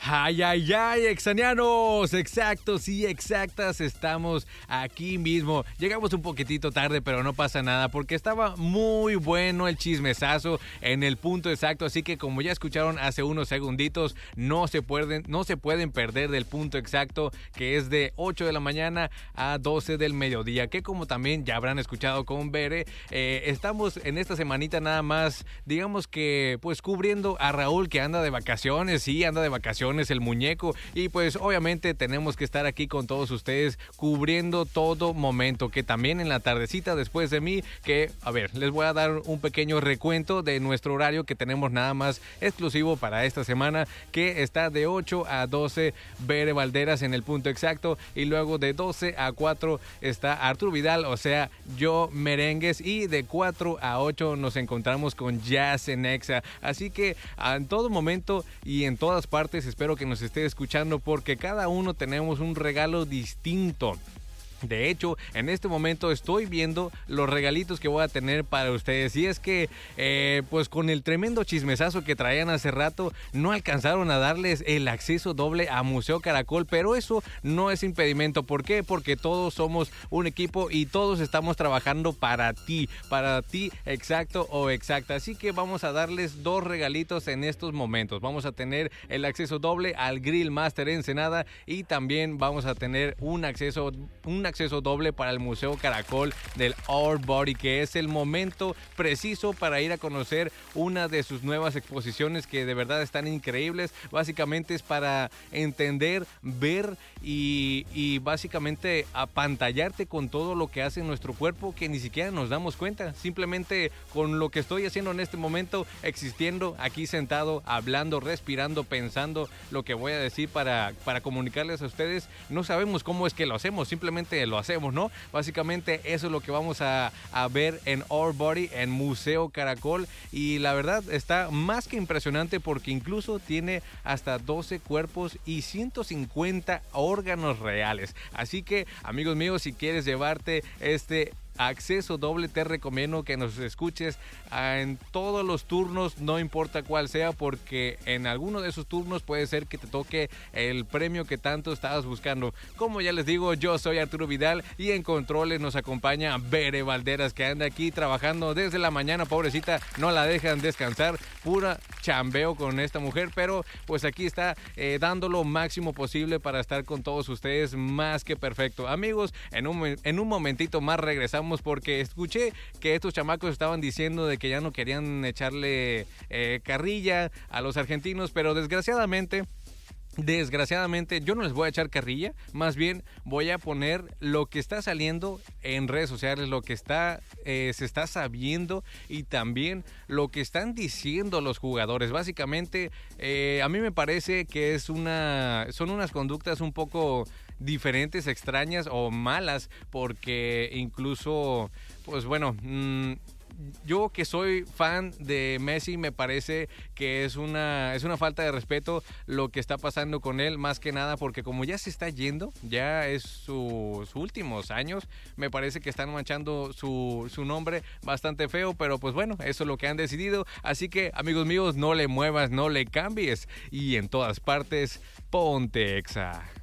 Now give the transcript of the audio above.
Ay, ay, ay, exanianos, exactos y exactas, estamos aquí mismo. Llegamos un poquitito tarde, pero no pasa nada porque estaba muy bueno el chismesazo en el punto exacto, así que como ya escucharon hace unos segunditos, no se pueden perder del punto exacto, que es de 8 de la mañana a 12 del mediodía, que como también ya habrán escuchado con Bere, estamos en esta semanita nada más, digamos que pues cubriendo a Raúl, que anda de vacaciones, sí, anda de vacaciones el muñeco, y pues obviamente tenemos que estar aquí con todos ustedes cubriendo todo momento, que también en la tardecita después de mí, que a ver, les voy a dar un pequeño recuento de nuestro horario que tenemos nada más exclusivo para esta semana, que está de 8 a 12 Bere Valderas en el punto exacto, y luego de 12 a 4 está Arturo Vidal, o sea, yo Merengues, y de 4 a 8 nos encontramos con Jazz en Exa, así que en todo momento y en todas partes espero que nos esté escuchando porque cada uno tenemos un regalo distinto. De hecho, en este momento estoy viendo los regalitos que voy a tener para ustedes. Y es que, pues con el tremendo chismesazo que traían hace rato, no alcanzaron a darles el acceso doble a Museo Caracol. Pero eso no es impedimento. ¿Por qué? Porque todos somos un equipo y todos estamos trabajando para ti, exacto o exacta. Así que vamos a darles dos regalitos en estos momentos. Vamos a tener el acceso doble al Grill Master Ensenada y también vamos a tener un acceso doble para el Museo Caracol del Our Body, que es el momento preciso para ir a conocer una de sus nuevas exposiciones que de verdad están increíbles. Básicamente es para entender, ver y básicamente apantallarte con todo lo que hace nuestro cuerpo que ni siquiera nos damos cuenta. Simplemente con lo que estoy haciendo en este momento, existiendo aquí sentado, hablando, respirando, pensando lo que voy a decir para comunicarles a ustedes, no sabemos cómo es que lo hacemos, simplemente lo hacemos, ¿no? Básicamente eso es lo que vamos a ver en Our Body, en Museo Caracol, y la verdad está más que impresionante porque incluso tiene hasta 12 cuerpos y 150 órganos reales. Así que, amigos míos, si quieres llevarte este acceso doble, te recomiendo que nos escuches en todos los turnos, no importa cuál sea, porque en alguno de esos turnos puede ser que te toque el premio que tanto estabas buscando. Como ya les digo, yo soy Arturo Vidal y en controles nos acompaña Bere Valderas, que anda aquí trabajando desde la mañana, pobrecita, no la dejan descansar, pura chambeo con esta mujer, pero pues aquí está dando lo máximo posible para estar con todos ustedes, más que perfecto. Amigos, en un momentito más regresamos porque escuché que estos chamacos estaban diciendo de que ya no querían echarle carrilla a los argentinos, pero desgraciadamente yo no les voy a echar carrilla, más bien voy a poner lo que está saliendo en redes sociales, lo que se está sabiendo y también lo que están diciendo los jugadores. Básicamente, a mí me parece que son unas conductas un poco diferentes, extrañas o malas, porque incluso, pues bueno, yo que soy fan de Messi, me parece que es una falta de respeto lo que está pasando con él, más que nada porque como ya se está yendo, ya es sus últimos años, me parece que están manchando su nombre bastante feo, pero pues bueno, eso es lo que han decidido, así que amigos míos, no le muevas, no le cambies, y en todas partes, ponte Exa.